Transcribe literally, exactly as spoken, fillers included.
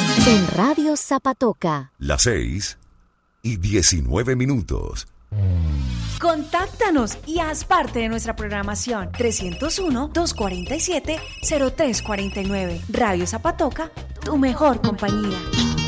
En Radio Zapatoca. Las seis y diecinueve minutos. Contáctanos y haz parte de nuestra programación. trescientos uno, doscientos cuarenta y siete, cero tres cuarenta y nueve. Radio Zapatoca, tu mejor compañía.